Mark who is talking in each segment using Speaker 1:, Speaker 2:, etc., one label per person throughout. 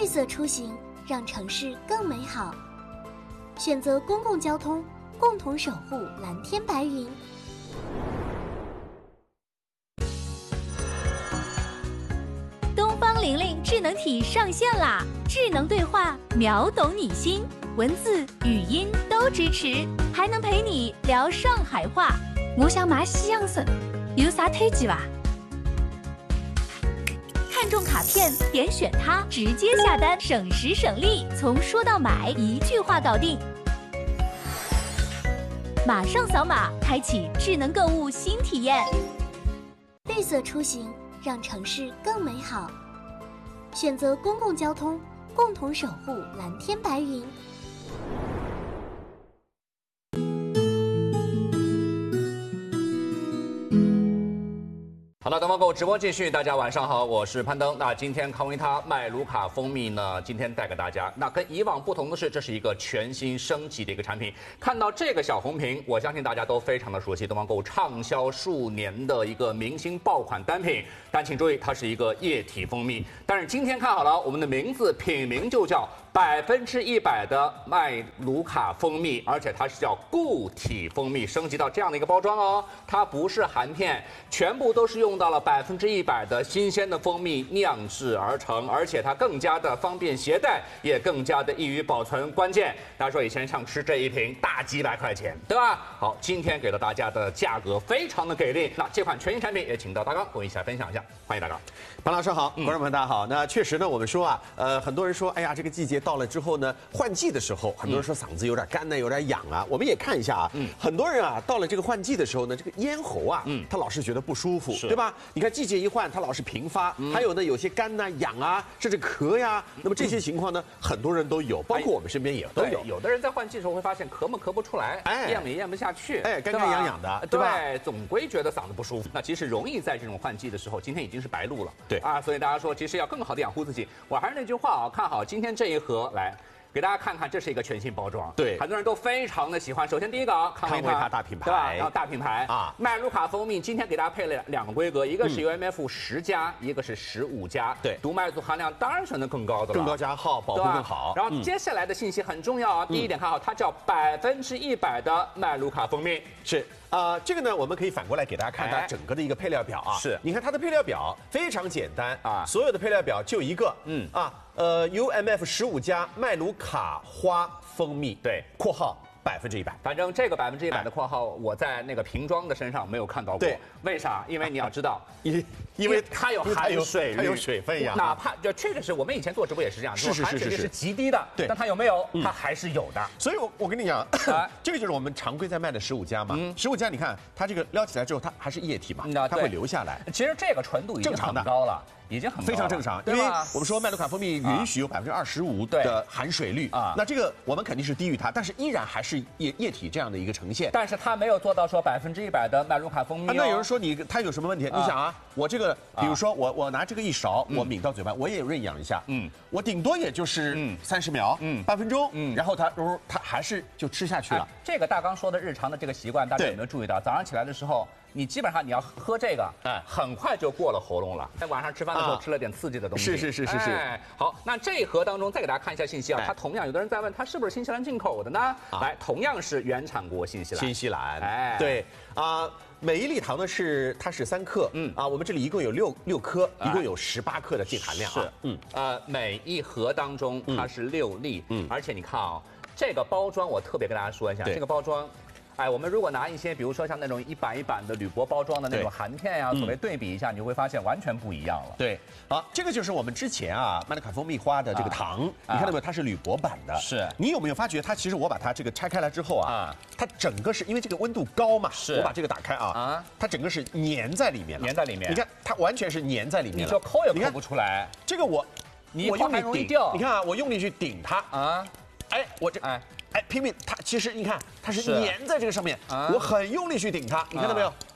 Speaker 1: 绿色出行，让城市更美好。选择公共交通，共同守护蓝天白云。
Speaker 2: 东方玲玲智能体上线啦！智能对话，秒懂你心，文字、语音都支持，还能陪你聊上海话。我想买西洋参，有啥推荐吧？看中卡片，点选它，直接下单，省时省力，从说到买一句话搞定。马上扫码，开启智能购物新体验。
Speaker 1: 绿色出行，让城市更美好。选择公共交通，共同守护蓝天白云。
Speaker 3: 好的，东方购物直播继续，大家晚上好，我是攀登。那今天康维他麦卢卡蜂蜜呢，今天带给大家。那跟以往不同的是，这是一个全新升级的一个产品。看到这个小红瓶，我相信大家都非常的熟悉，东方购物畅销数年的一个明星爆款单品。但请注意，它是一个液体蜂蜜。但是今天看好了，我们的名字品名就叫100%的麦卢卡蜂蜜，而且它是叫固体蜂蜜，升级到这样的一个包装哦。它不是含片，全部都是用到了100%的新鲜的蜂蜜酿制而成，而且它更加的方便携带，也更加的易于保存。关键大家说以前像吃这一瓶大几百块钱，对吧？好，今天给了大家的价格非常的给力。那这款全新产品也请到大刚跟我一起来分享一下，欢迎大刚。
Speaker 4: 潘老师好，观众朋友大家好。那确实呢，我们说啊，很多人说，哎呀，这个季节到了之后呢，换季的时候，很多人说嗓子有点干呢，有点痒啊。我们也看一下啊，很多人啊，到了这个换季的时候呢，这个咽喉啊，他老是觉得不舒服，对吧？你看季节一换，他老是频发，还有呢，有些干呐、痒啊，甚至咳呀。那么这些情况呢，很多人都有，包括我们身边也都有。
Speaker 3: 有的人在换季的时候会发现咳么咳不出来，咽也咽不下去，
Speaker 4: 干干痒痒的，对吧？
Speaker 3: 对，总归觉得嗓子不舒服。那其实容易在这种换季的时候，今天已经是白露了，
Speaker 4: 对
Speaker 3: 啊，所以大家说，其实要更好的养护自己。我还是那句话啊，看好今天这一盒来。给大家看看，这是一个全新包装，
Speaker 4: 对，
Speaker 3: 很多人都非常的喜欢。首先第一个啊，
Speaker 4: 康维他大品牌，
Speaker 3: 对吧？然后大品牌啊，麦卢卡蜂蜜今天给大家配了2个规格，一个是 UMF10+，一个是15+，对，毒麦素含量当然选择更高的了，
Speaker 4: 更高加号，保护更好。
Speaker 3: 然后接下来的信息很重要啊，第一点看好，它叫100%的麦卢卡蜂蜜，
Speaker 4: 是。这个呢，我们可以反过来给大家看它整个的一个配料表啊。
Speaker 3: 是，
Speaker 4: 你看它的配料表非常简单啊，所有的配料表就一个，UMF15+麦卢卡花蜂蜜，
Speaker 3: 对，
Speaker 4: 括号100%。
Speaker 3: 反正这个100%的括号，我在那个瓶装的身上没有看到过。
Speaker 4: 对，
Speaker 3: 为啥？因为你要知道，
Speaker 4: 因为
Speaker 3: 它有含水率，
Speaker 4: 它有水分呀。
Speaker 3: 哪怕就确实是我们以前做直播也是这样，
Speaker 4: 是
Speaker 3: 含水率是极低的，对，但它有没有？它还是有的。
Speaker 4: 所以我跟你讲，这个就是我们常规在卖的15+嘛。15+，你看它这个撩起来之后，它还是液体嘛，它会流下来。
Speaker 3: 其实这个纯度已经很高了。已经很
Speaker 4: 非常正常，因为我们说麦卢卡蜂蜜允许有25%的含水率啊，那这个我们肯定是低于它，但是依然还是液体这样的一个呈现。
Speaker 3: 但是它没有做到说100%的麦卢卡蜂蜜。
Speaker 4: 那有人说它有什么问题？你想啊，我这个比如说我拿这个一勺，我抿到嘴巴，我也润养一下，我顶多也就是30秒，半分钟，然后它还是就吃下去了。
Speaker 3: 这个大刚说的日常的这个习惯，大家有没有注意到？早上起来的时候。你基本上你要喝这个，很快就过了喉咙了。在晚上吃饭的时候吃了点刺激的东西。
Speaker 4: 是。
Speaker 3: 好，那这一盒当中再给大家看一下信息啊，它同样有的人在问它是不是新西兰进口的呢？来，同样是原产国新西兰。对
Speaker 4: 每一粒糖呢它是3克，我们这里一共有6颗，一共有18克的净含量
Speaker 3: 是，每一盒当中它是6粒，而且你看啊，这个包装我特别跟大家说一下，这个包装。我们如果拿一些，比如说像那种一版一版的铝箔包装的那种含片呀，所谓对比一下，你就会发现完全不一样了。
Speaker 4: 对，好，这个就是我们之前麦卢卡蜂蜜花的这个糖，你看到没有？它是铝箔版的。
Speaker 3: 是。
Speaker 4: 你有没有发觉它其实我把它这个拆开来之后它整个是因为这个温度高嘛，我把这个打开它整个是粘在里面了。
Speaker 3: 粘在里面。
Speaker 4: 你看，它完全是粘在里面了。
Speaker 3: 你说抠也抠不出来。
Speaker 4: 这个我用力顶，你看我用力去顶它拼命，它其实你看它是粘在这个上面，我很用力去顶它，你看到没有？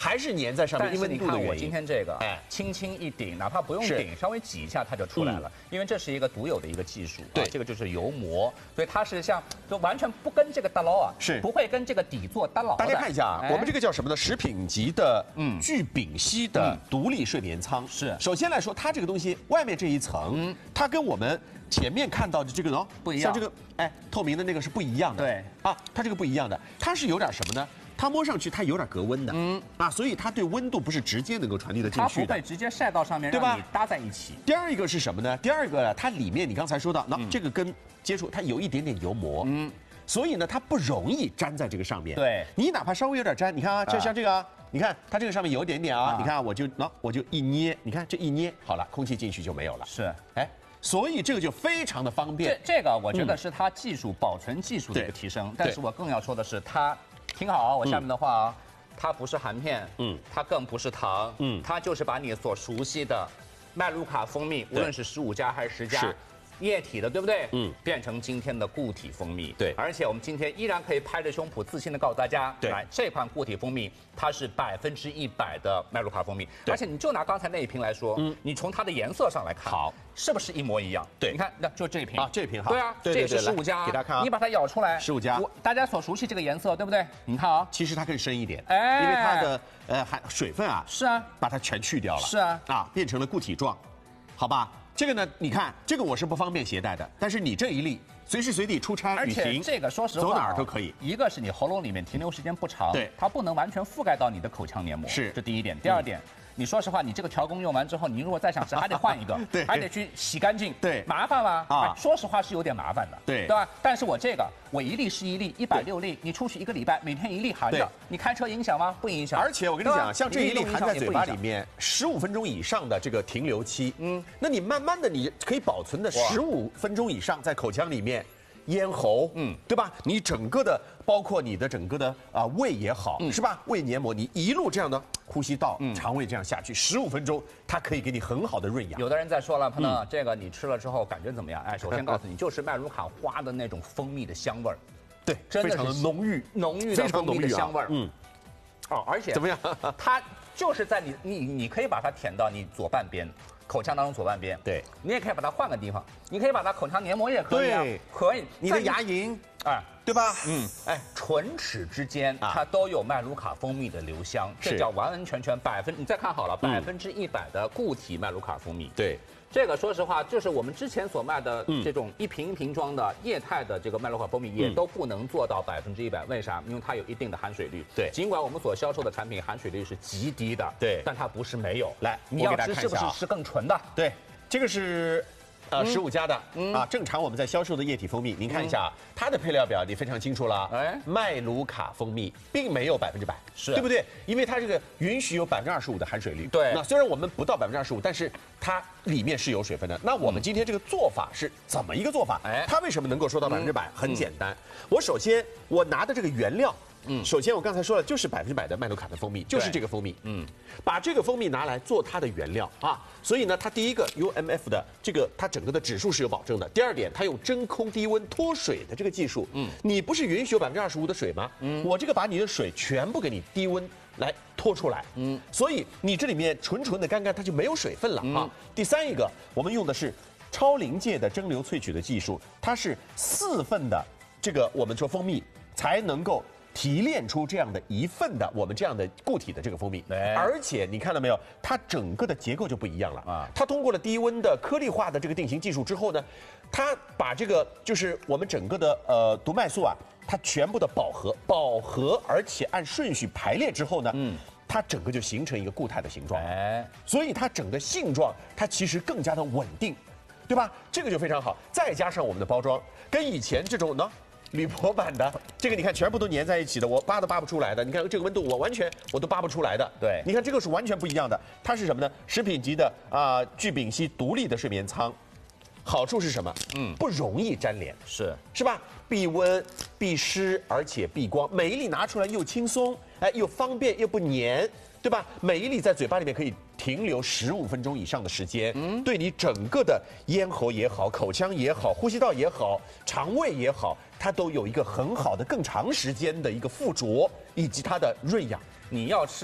Speaker 4: 还是粘在上面，因为温度的原因。
Speaker 3: 我今天这个，轻轻一顶，哪怕不用顶，稍微挤一下它就出来了。因为这是一个独有的一个技术，
Speaker 4: 对，
Speaker 3: 这个就是油膜，所以它是像就完全不跟这个搭牢啊，
Speaker 4: 是
Speaker 3: 不会跟这个底座搭牢的。
Speaker 4: 大家看一下啊，我们这个叫什么呢？食品级的聚丙烯的独立睡眠舱。
Speaker 3: 是，
Speaker 4: 首先来说，它这个东西外面这一层，它跟我们前面看到的这个呢
Speaker 3: 不一样，
Speaker 4: 像这个透明的那个是不一样的。
Speaker 3: 对
Speaker 4: 啊，它这个不一样的，它是有点什么呢？它摸上去它有点隔温的，所以它对温度不是直接能够传递得进去的，
Speaker 3: 它不会直接晒到上面，对吧？让你搭在一起。
Speaker 4: 第二一个是什么呢？第二个它里面你刚才说到，这个跟接触它有一点点油膜，所以呢它不容易粘在这个上面。
Speaker 3: 对，
Speaker 4: 你哪怕稍微有点粘，你看啊，就像这个啊，你看它这个上面有一点点啊，你看啊，我就一捏，你看这一捏好了，空气进去就没有了。
Speaker 3: 是，
Speaker 4: 所以这个就非常的方便。
Speaker 3: 这个我觉得是它技术保存技术的一个提升，但是我更要说的是它。听好啊，我下面的话啊，它不是含片，它更不是糖，它就是把你所熟悉的麦卢卡蜂蜜，无论是15加还是10加，液体的，对不对？变成今天的固体蜂蜜。
Speaker 4: 对，
Speaker 3: 而且我们今天依然可以拍着胸脯自信的告诉大家，来，这款固体蜂蜜它是100%的麦卢卡蜂蜜，而且你就拿刚才那一瓶来说，你从它的颜色上来看，好，是不是一模一样？
Speaker 4: 对，
Speaker 3: 你看，那就这一瓶
Speaker 4: 啊，这瓶好。
Speaker 3: 对啊，这是15加，
Speaker 4: 给大家看啊，
Speaker 3: 你把它舀出来
Speaker 4: ，15加，
Speaker 3: 大家所熟悉这个颜色，对不对？你看啊，
Speaker 4: 其实它更深一点，因为它的含水分啊，
Speaker 3: 是啊，
Speaker 4: 把它全去掉了，
Speaker 3: 是啊，
Speaker 4: 变成了固体状，好吧？这个呢，你看这个我是不方便携带的，但是你这一粒随时随地出差旅行，
Speaker 3: 而且这个说实话，
Speaker 4: 走哪儿都可以。
Speaker 3: 一个是你喉咙里面停留时间不长，
Speaker 4: 对，
Speaker 3: 它不能完全覆盖到你的口腔黏膜，
Speaker 4: 是
Speaker 3: 这第一点。第二点，你说实话，你这个调工用完之后，你如果再想吃，还得换一个，
Speaker 4: 对，
Speaker 3: 还得去洗干净，
Speaker 4: 对，
Speaker 3: 麻烦吗？
Speaker 4: 啊，
Speaker 3: 说实话是有点麻烦的，
Speaker 4: 对
Speaker 3: 吧？但是我这个，我一粒是一粒，160粒，你出去1个礼拜，每天一粒含着，你开车影响吗？不影响。
Speaker 4: 而且我跟你讲，像这一粒含在嘴巴里面15分钟以上的这个停留期，那你慢慢的你可以保存的15分钟以上在口腔里面。咽喉，对吧？你整个的，包括你的整个的胃也好，是吧？胃黏膜，你一路这样的呼吸道、肠胃这样下去，15分钟，它可以给你很好的润养。
Speaker 3: 有的人在说了，潘总，这个你吃了之后感觉怎么样？首先告诉你，就是麦卢卡花的那种蜂蜜的香味儿，
Speaker 4: 对，非常的浓郁
Speaker 3: 的蜂蜜的香味儿，而且
Speaker 4: 怎么样？
Speaker 3: 它就是在你可以把它舔到你左半边。口腔当中左半边，
Speaker 4: 对，
Speaker 3: 你也可以把它换个地方，你可以把它口腔黏膜也可以啊，可以，
Speaker 4: 你的牙龈，对吧？
Speaker 3: 唇齿之间它都有麦卢卡蜂蜜的留香，这叫完完全全你再看好了，100%的固体麦卢卡蜂蜜，
Speaker 4: 对。
Speaker 3: 这个说实话，就是我们之前所卖的这种一瓶一瓶装的液态的这个麦卢卡蜂蜜，也都不能做到100%。为啥？因为它有一定的含水率。
Speaker 4: 对，
Speaker 3: 尽管我们所销售的产品含水率是极低的，
Speaker 4: 对，
Speaker 3: 但它不是没有。
Speaker 4: 来，
Speaker 3: 你要吃是不是是更纯的？
Speaker 4: 对，这个是。15加的正常我们在销售的液体蜂蜜，您看一下它的配料表，你非常清楚了。麦卢卡蜂蜜并没有100%，对不对？因为它这个允许有25%的含水率。
Speaker 3: 对，
Speaker 4: 那虽然我们不到25%，但是它里面是有水分的。那我们今天这个做法是怎么一个做法？它为什么能够说到100%？很简单，首先我拿的这个原料。首先我刚才说了，就是100%的麦卢卡的蜂蜜，就是这个蜂蜜。把这个蜂蜜拿来做它的原料所以呢，它第一个 UMF 的这个它整个的指数是有保证的。第二点，它用真空低温脱水的这个技术。你不是允许有25%的水吗？我这个把你的水全部给你低温来脱出来。所以你这里面纯的干它就没有水分了第三一个，我们用的是超临界的蒸馏萃取的技术，它是4份的这个我们说蜂蜜才能够。提炼出这样的1份的我们这样的固体的这个蜂蜜，而且你看到没有，它整个的结构就不一样了它通过了低温的颗粒化的这个定型技术之后呢，它把这个就是我们整个的毒麦素它全部的饱和，而且按顺序排列之后呢，它整个就形成一个固态的形状。所以它整个性状它其实更加的稳定，对吧？这个就非常好。再加上我们的包装，跟以前这种呢。铝箔版的这个你看全部都粘在一起的，我扒都扒不出来的。你看这个温度我都扒不出来的。
Speaker 3: 对，
Speaker 4: 你看这个是完全不一样的。它是什么呢？食品级的聚丙烯独立的睡眠舱，好处是什么？不容易粘连，是吧？避温、避湿，而且避光，每一粒拿出来又轻松，又方便又不粘。对吧？每一粒在嘴巴里面可以停留15分钟以上的时间，对你整个的咽喉也好、口腔也好、呼吸道也好、肠胃也好，它都有一个很好的、更长时间的一个附着以及它的润养。
Speaker 3: 你要吃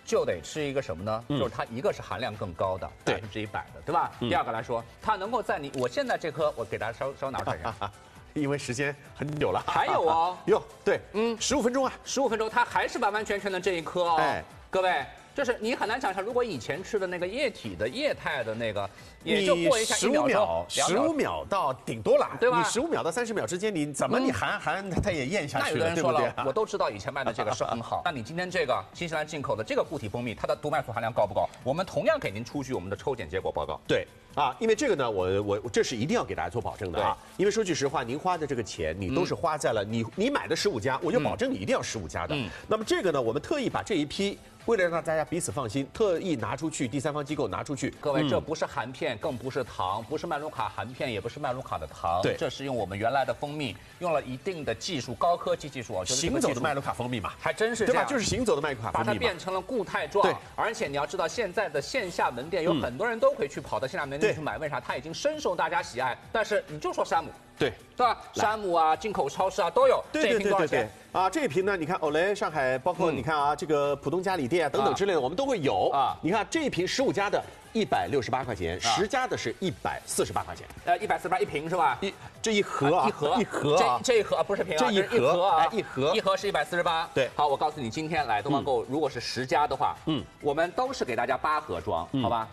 Speaker 3: 就得吃一个什么呢？就是它一个是含量更高的100%的，对吧？第二个来说，它能够在我现在这颗，我给大家稍拿出来看。
Speaker 4: 因为时间很久了，
Speaker 3: 还有哦，
Speaker 4: 哟，对，15分钟啊
Speaker 3: ，15分钟，它还是完完全全的这一颗哦。哎，各位，就是你很难想象，如果以前吃的那个液体的液态的那个，也就过一下1秒
Speaker 4: ，15秒到顶多了，
Speaker 3: 对吧？
Speaker 4: 你15秒到30秒之间，你怎么你含它也咽下去了？
Speaker 3: 那有的人说了，我都知道以前卖的这个是很好，那你今天这个新西兰进口的这个固体蜂蜜，它的毒麦素含量高不高？我们同样给您出具我们的抽检结果报告。
Speaker 4: 对。啊，因为这个呢，我这是一定要给大家做保证的啊。因为说句实话，您花的这个钱，你都是花在了你买的15家，我就保证你一定要15家的。那么这个呢，我们特意把这一批，为了让大家彼此放心，特意拿出去，第三方机构拿出去。
Speaker 3: 各位，这不是含片，更不是糖，不是麦卢卡含片，也不是麦卢卡的糖。
Speaker 4: 对，
Speaker 3: 这是用我们原来的蜂蜜，用了一定的技术，高科技技术啊，
Speaker 4: 行走的麦卢卡蜂蜜嘛，
Speaker 3: 还真是这样，
Speaker 4: 对吧？就是行走的麦卢卡蜂蜜，
Speaker 3: 把它变成了固态状。
Speaker 4: 对，
Speaker 3: 而且你要知道，现在的线下门店有很多人都可以去跑到线下门店去买，为啥？它已经深受大家喜爱。但是你就说山姆，
Speaker 4: 对
Speaker 3: 吧？山姆啊，进口超市啊都有。这一瓶多少钱？
Speaker 4: 啊，这一瓶呢，你看欧莱、上海，包括你看啊，这个浦东嘉里店啊等等之类的，我们都会有啊。你看这一瓶15家的168块钱，10家的是148块钱。
Speaker 3: 148一瓶是吧？
Speaker 4: 这一盒啊，一盒啊，
Speaker 3: 这一盒不是瓶啊，
Speaker 4: 这一盒
Speaker 3: 啊，
Speaker 4: 一
Speaker 3: 盒是148。
Speaker 4: 对，
Speaker 3: 好，我告诉你，今天来东方购物，如果是10家的话，我们都是给大家8盒装，好吧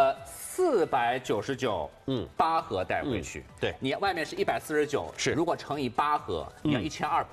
Speaker 3: ？499，8盒带回去。
Speaker 4: 对，
Speaker 3: 你外面是149，
Speaker 4: 是，
Speaker 3: 如果乘以8盒，你要1200。